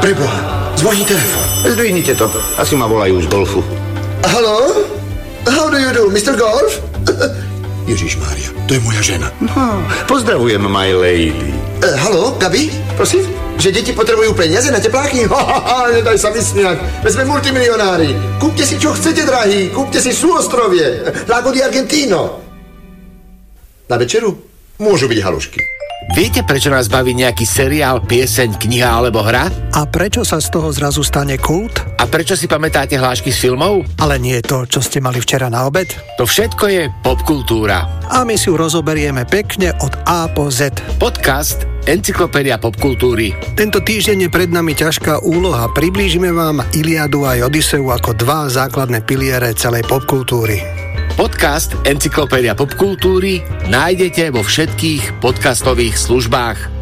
Preboha, zvoní telefon. Zdvihnite to, asi ma volajú z golfu. Haló? How do you do, Mr. Golf? Ježišmária, to je moja žena. No, pozdravujem, my lady. Haló, Gabi? Prosím? Že deti potrebujú peniaze na tepláky? Nedaj sa vysmiať. My sme multimilionári. Kúpte si, čo chcete, drahí. Kúpte si súostrovie. Lago di Argentino. Na večeru môžu byť halušky. Viete, prečo nás baví nejaký seriál, pieseň, kniha alebo hra? A prečo sa z toho zrazu stane kult? A prečo si pamätáte hlášky z filmov? Ale nie to, čo ste mali včera na obed? To všetko je popkultúra. A my si ju rozoberieme pekne od A po Z. Podcast Encyklopédia popkultúry. Tento týždeň je pred nami ťažká úloha. Priblížime vám Iliadu a Odyseu ako dva základné piliere celej popkultúry. Podcast Encyklopédia popkultúry nájdete vo všetkých podcastových službách.